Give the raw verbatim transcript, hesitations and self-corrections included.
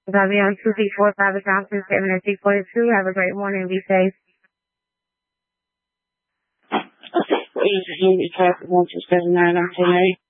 Got me on two three four five Johnson, seven and three forty two. Have a great morning. Be safe. Okay, please, you be careful. One two seven nine. I'm